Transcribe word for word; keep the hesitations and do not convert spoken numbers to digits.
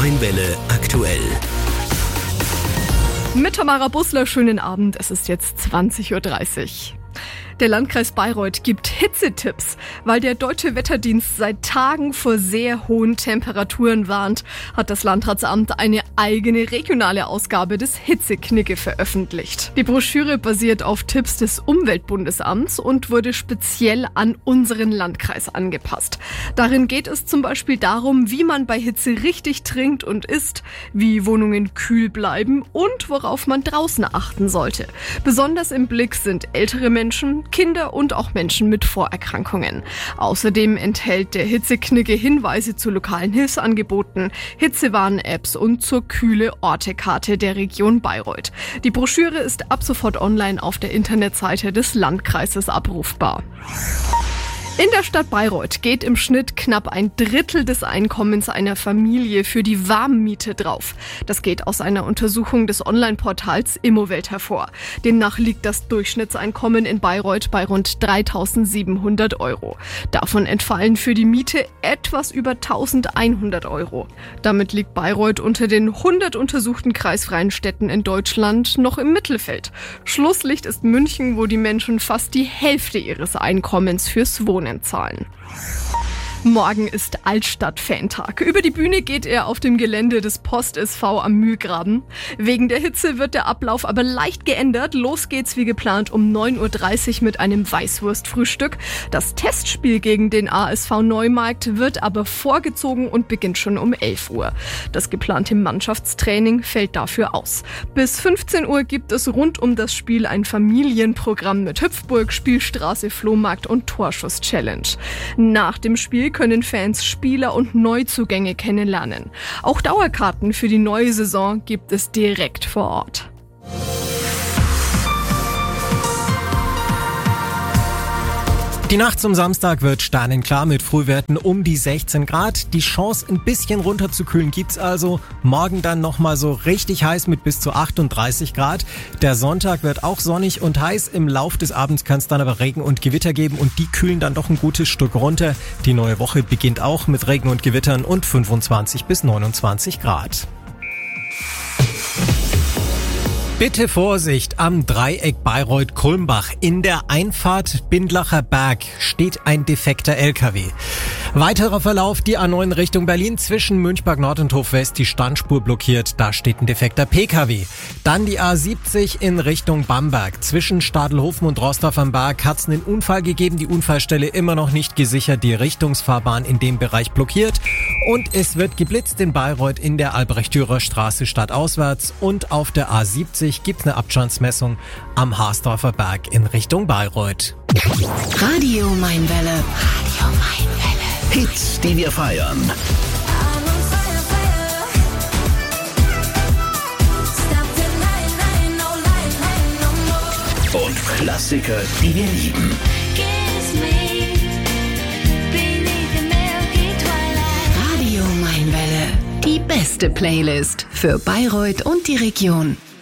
Mein Welle aktuell. Mit Tamara Bussler, schönen Abend, es ist jetzt zwanzig Uhr dreißig. Der Landkreis Bayreuth gibt Hitzetipps. Weil der Deutsche Wetterdienst seit Tagen vor sehr hohen Temperaturen warnt, hat das Landratsamt eine eigene regionale Ausgabe des Hitzeknicke veröffentlicht. Die Broschüre basiert auf Tipps des Umweltbundesamts und wurde speziell an unseren Landkreis angepasst. Darin geht es zum Beispiel darum, wie man bei Hitze richtig trinkt und isst, wie Wohnungen kühl bleiben und worauf man draußen achten sollte. Besonders im Blick sind ältere Menschen, Kinder und auch Menschen mit Vorerkrankungen. Außerdem enthält der Hitzeknicke Hinweise zu lokalen Hilfsangeboten, Hitzewarn-Apps und zur Kühle-Orte-Karte der Region Bayreuth. Die Broschüre ist ab sofort online auf der Internetseite des Landkreises abrufbar. In der Stadt Bayreuth geht im Schnitt knapp ein Drittel des Einkommens einer Familie für die Warmmiete drauf. Das geht aus einer Untersuchung des Online-Portals Immowelt hervor. Demnach liegt das Durchschnittseinkommen in Bayreuth bei rund dreitausendsiebenhundert Euro. Davon entfallen für die Miete etwas über eintausendeinhundert Euro. Damit liegt Bayreuth unter den hundert untersuchten kreisfreien Städten in Deutschland noch im Mittelfeld. Schlusslicht ist München, wo die Menschen fast die Hälfte ihres Einkommens fürs Wohnen zahlen. Morgen ist Altstadt-Fantag. Über die Bühne geht er auf dem Gelände des Post-S V am Mühlgraben. Wegen der Hitze wird der Ablauf aber leicht geändert. Los geht's wie geplant um neun Uhr dreißig mit einem Weißwurstfrühstück. Das Testspiel gegen den A S V Neumarkt wird aber vorgezogen und beginnt schon um elf Uhr. Das geplante Mannschaftstraining fällt dafür aus. Bis fünfzehn Uhr gibt es rund um das Spiel ein Familienprogramm mit Hüpfburg, Spielstraße, Flohmarkt und Torschuss-Challenge. Nach dem Spiel können Fans Spieler und Neuzugänge kennenlernen. Auch Dauerkarten für die neue Saison gibt es direkt vor Ort. Die Nacht zum Samstag wird sternenklar mit Frühwerten um die sechzehn Grad. Die Chance, ein bisschen runterzukühlen, gibt's also. Morgen dann nochmal so richtig heiß mit bis zu achtunddreißig Grad. Der Sonntag wird auch sonnig und heiß. Im Lauf des Abends kann es dann aber Regen und Gewitter geben und die kühlen dann doch ein gutes Stück runter. Die neue Woche beginnt auch mit Regen und Gewittern und fünfundzwanzig bis neunundzwanzig Grad. Bitte Vorsicht am Dreieck Bayreuth-Kulmbach. In der Einfahrt Bindlacher Berg steht ein defekter L K W. Weiterer Verlauf, die A neun Richtung Berlin zwischen Münchberg Nord und Hof West, die Standspur blockiert, da steht ein defekter P K W. Dann die A siebzig in Richtung Bamberg. Zwischen Stadelhofen und Rostorf am Berg hat es einen Unfall gegeben, die Unfallstelle immer noch nicht gesichert, die Richtungsfahrbahn in dem Bereich blockiert. Und es wird geblitzt in Bayreuth in der Albrecht-Dürer Straße stadtauswärts und auf der A siebzig gibt es eine Abstandsmessung am Haasdorfer Berg in Richtung Bayreuth. Radio Mein Welle. Radio Mein Welle. Hits, die wir feiern. Und Klassiker, die wir lieben. Radio Mein Welle. Die beste Playlist für Bayreuth und die Region.